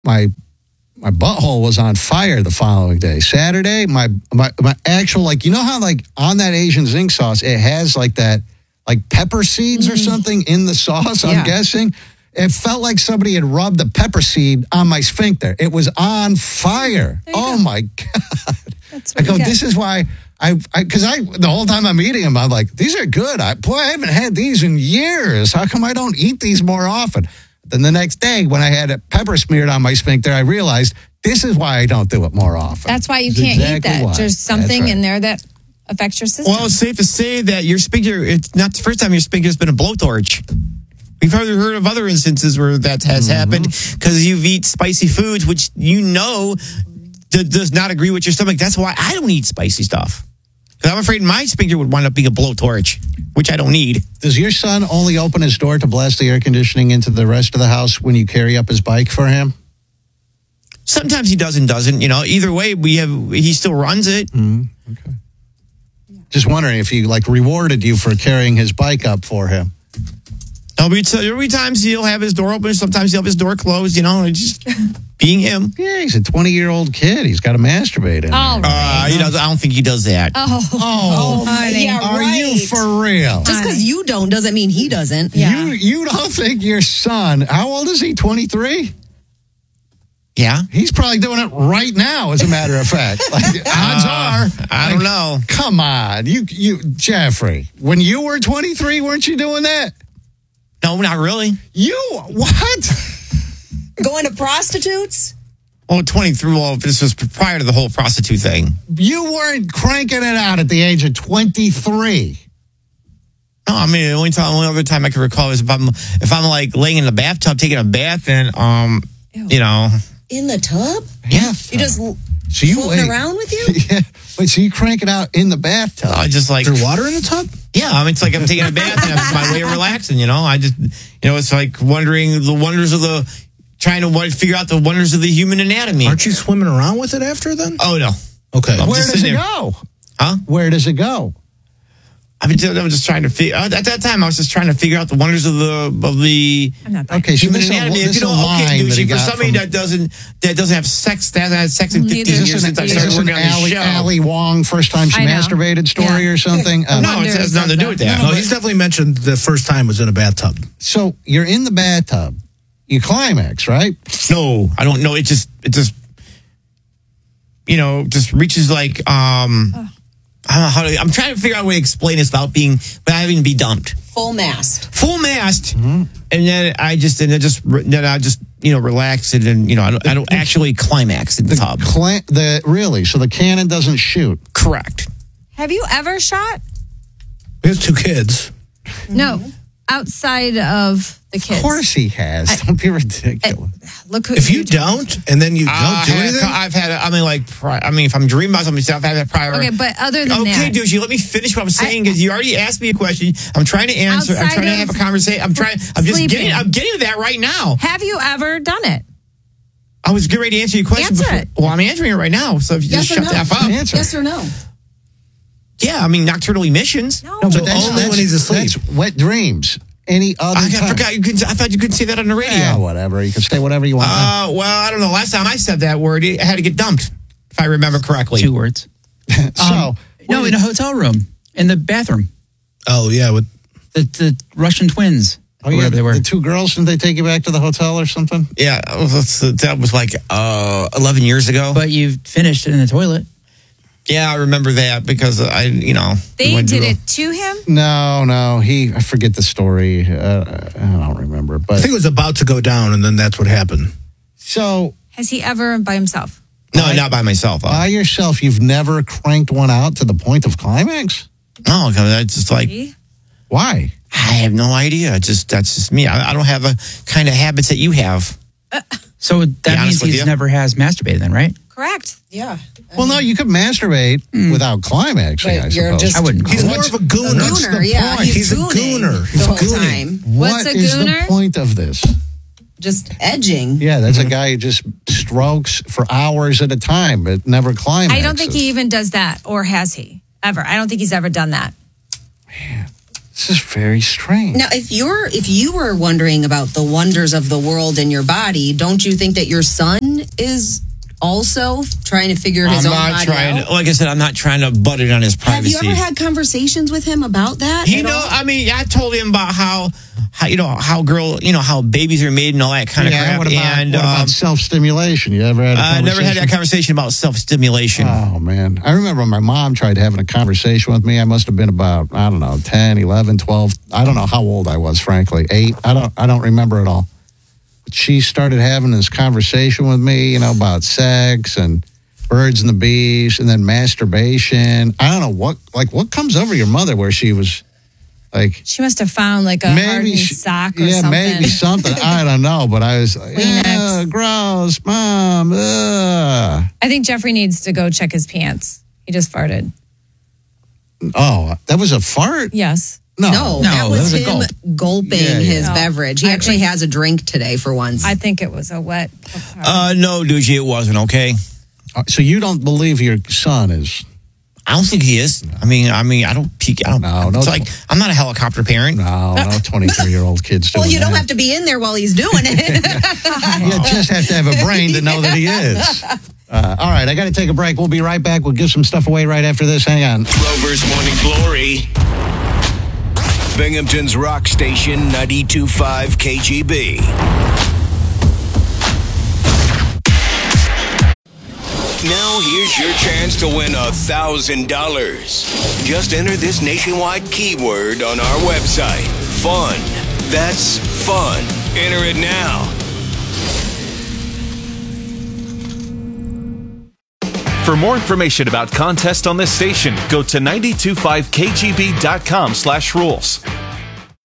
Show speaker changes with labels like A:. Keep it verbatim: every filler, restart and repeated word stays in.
A: my my butthole was on fire the following day. Saturday, my my my actual, like, you know how like on that Asian zinc sauce, it has like that like pepper seeds mm. or something in the sauce, I'm yeah. guessing. It felt like somebody had rubbed a pepper seed on my sphincter. It was on fire. Oh, go. my God.
B: That's
A: I go, this is why I, because I, I, the whole time I'm eating them, I'm like, these are good. I, boy, I haven't had these in years. How come I don't eat these more often? Then the next day, when I had a pepper smeared on my sphincter, I realized this is why I don't do it more often.
B: That's why you can't exactly eat that. Why. There's something right. in there that affects your system.
C: Well, it's safe to say that your sphincter, it's not the first time your sphincter's been a blowtorch. We've probably heard of other instances where that has mm-hmm. happened because you've eaten spicy foods, which you know d- does not agree with your stomach. That's why I don't eat spicy stuff. Because I'm afraid my sphincter would wind up being a blowtorch, which I don't need.
A: Does your son only open his door to blast the air conditioning into the rest of the house when you carry up his bike for him?
C: Sometimes he does and doesn't. You know, either way, we have he still runs it.
A: Mm-hmm. Okay. Just wondering if he like rewarded you for carrying his bike up for him.
C: There'll be, there'll be times he'll have his door open. Sometimes he'll have his door closed. You know, just being him.
A: Yeah, he's a twenty-year-old kid. He's got to masturbate in
B: oh,
A: there.
C: Uh, he does, I don't think he does that.
B: Oh,
A: oh,
B: oh honey.
D: Yeah,
A: Are
D: right.
A: you for real?
D: Just because you don't doesn't mean he doesn't.
B: Yeah.
A: You you don't think your son, how old is he, twenty-three?
C: Yeah.
A: He's probably doing it right now, as a matter of fact. Like, odds
C: uh,
A: are.
C: I
A: like,
C: don't know.
A: Come on. You, you, Jeffrey, when you were twenty-three, weren't you doing that?
C: No, not really.
A: You, what?
D: Going to prostitutes?
C: Well, twenty-three, well, this was prior to the whole prostitute thing.
A: You weren't cranking it out at the age of twenty-three.
C: No, I mean, the only time, only other time I can recall is if I'm, if I'm like laying in the bathtub taking a bath and, um, Ew. you know.
D: In the tub?
C: Yeah.
D: You just
A: so you
D: floating
A: wait,
D: around with you?
A: Yeah. Wait, so you crank it out in the bathtub?
C: I just like.
E: Is there water in the tub?
C: Yeah, I mean, it's like I'm taking a bath and it's my way of relaxing, you know? I just, you know, it's like wondering the wonders of the, trying to figure out the wonders of the human anatomy.
E: Aren't you swimming around with it after then?
C: Oh, no.
E: Okay.
C: I'm
A: Where does it
C: there.
A: go?
C: Huh?
A: Where does it go?
C: I mean, I was just trying to figure. At that time, I was just trying to figure out the wonders of the of the
B: I'm not
A: okay, so
C: human
A: this
C: anatomy.
A: A,
C: If you
A: this
C: know,
A: a
C: okay,
A: line that he
C: for
A: got
C: somebody
A: from,
C: that doesn't that doesn't have sex, that hasn't had sex in
B: Neither.
C: fifteen
A: is
C: years
A: this an,
C: since I
A: is
C: started
A: this an
C: working on this
A: Ali,
C: show.
A: Ali Wong first time she
B: I know.
A: masturbated story
B: Yeah.
A: or something? Um,
C: No, it has nothing to do with that.
E: No, he's definitely mentioned the first time was in a bathtub.
A: So you're in the bathtub, you climax, right?
C: No, I don't know. It just it just you know just reaches like um.
B: Oh.
C: I don't know how to, I'm trying to figure out a way to explain this without being without having to be dumped.
D: Full mast.
C: Full mast,
A: Mm-hmm.
C: and then I just and then just then I just you know relax and then you know I don't, I don't actually climax in the,
A: The,
C: tub.
A: cla- the really, so the cannon doesn't shoot.
C: Correct.
B: Have you ever shot?
E: He has two kids.
B: No. Outside of the kids.
A: Of course he has.
B: I-
A: don't be ridiculous.
B: Uh, look who
E: If you don't, and then you don't
C: Uh,
E: do
C: I've had-
E: anything,
C: I've had. I mean, like, pri- I mean, if I'm dreaming about something, I've had that prior.
B: Okay, but other than
C: Okay,
B: that.
C: douchey, let me finish what I'm saying because you already asked me a question. I'm trying to answer. I'm
B: Outside
C: trying to
B: of
C: have a conversation. I'm trying. I'm just
B: sleeping.
C: getting. I'm getting to that right now.
B: Have you ever done it?
C: I was getting ready to answer your question.
B: Answer
C: before.
B: it.
C: Well, I'm answering it right now. So if you
D: Yes
C: just
D: or
C: shut
D: no?
C: the F up.
A: Answer.
D: Yes or no?
C: Yeah, I mean, nocturnal emissions.
B: No.
A: No, but that's,
E: only
A: that's,
E: when he's asleep.
A: That's wet dreams. Any other
C: I, I
A: time.
C: forgot. You couldn't, I thought you couldn't say that on the radio.
A: Yeah, whatever. You can say whatever you want.
C: Uh, well, I don't know. Last time I said that word, I had to get dumped, if I remember correctly.
F: Two words.
A: so,
F: Um, no, in a hotel room, in the bathroom.
E: oh yeah, with
F: The the Russian twins.
A: oh,
F: or
A: yeah,
F: whatever they were.
A: the two girls, didn't they take you back to the hotel or something?
C: Yeah, that was like uh, eleven years ago.
F: But you finished it in the toilet.
C: Yeah, I remember that because I, you know.
B: They
C: went to
B: did
C: a-
B: it to him?
A: No, no. He, I forget the story. Uh, I don't remember.
E: I
A: But
E: think it was about to go down, and then that's what happened.
A: so
B: Has he ever by himself?
C: No,
A: By-
C: not by myself.
A: by yourself, you've never cranked one out to the point of climax?
C: No, because that's just like,
B: See?
A: Why?
C: I have no idea. It's just that's just me. I, I don't have the kind of habits that you have.
F: So that
C: honest
F: means
C: with
F: he's
C: you.
F: never has masturbated then, right?
B: Correct.
D: Yeah.
A: Well, no, you could masturbate without climaxing,
D: But
A: I
D: you're
A: suppose.
D: just-
F: I wouldn't.
E: He's
F: call
E: more
F: it.
E: of a gooner.
A: What's
D: Gooner,
A: the
D: yeah.
A: point?
D: He's,
E: He's a
D: gooning
E: gooner. He's
D: the
E: a
D: whole
E: gooning.
D: time.
B: What's
A: What
B: a
A: is the
B: gooner?
A: point of this?
D: Just edging.
A: Yeah, that's a guy who just strokes for hours at a time, but never climaxes.
B: I don't think he even does that, or has he ever? I don't think he's ever done that.
A: This is very strange.
D: Now, if you're if you were wondering about the wonders of the world in your body, don't you think that your son is also trying to figure his
C: I'm
D: own
C: not
D: body
C: trying
D: out?
C: to, like I said, I'm not trying to butt it on his
D: Have
C: privacy.
D: you ever had conversations with him about that?
C: He
D: at
C: know.
D: all?
C: I mean, I told him about how, how you know how girl, you know how babies are made and all that kind of
A: yeah,
C: crap.
A: what about,
C: and
A: what about
C: um,
A: self-stimulation? You ever had a
C: I
A: conversation?
C: never had that conversation about self stimulation.
A: Oh, man. I remember when my mom tried having a conversation with me. I must have been about, I don't know, ten, eleven, twelve. I don't know how old I was, frankly. Eight. I don't I don't remember it all. But she started having this conversation with me, you know, about sex and birds and the bees and then masturbation. I don't know what, like, what comes over your mother where she was like...
B: She must have found like a hardened
A: she-
B: sock or
A: yeah,
B: something.
A: maybe something. I don't know, but I was like,
B: Kleenex.
A: yeah, gross, mom. Ugh.
B: I think Jeffrey needs to go check his pants. He just farted.
A: Oh, that was a fart?
B: Yes.
A: No.
D: No,
C: No,
D: that was,
C: that was a
D: him
C: gulp.
D: gulping
A: Yeah, yeah.
D: his
B: No.
D: beverage. He
B: I
D: actually
B: think-
D: has a drink today for once.
B: I think it was a wet.
C: Uh, no, Doogie, it wasn't. Okay,
A: Uh, So you don't believe your son is...
C: I don't think he is. I mean, I mean, I don't peek. I don't.
A: No, no.
C: It's like I'm not a helicopter parent.
A: No, no twenty-three-year-old kids doing
D: well, you don't
A: that.
D: have to be in there while he's doing it.
A: You just have to have a brain to know that he is. Uh, all right, I got to take a break. We'll be right back. We'll give some stuff away right after this. Hang on.
G: Rover's Morning Glory. Binghamton's Rock Station ninety-two point five K G B. Now here's your chance to win a thousand dollars. Just enter this nationwide keyword on our website. Fun. That's fun. Enter it now.
H: For more information about contests on this station, go to nine two five K G B dot com slash rules.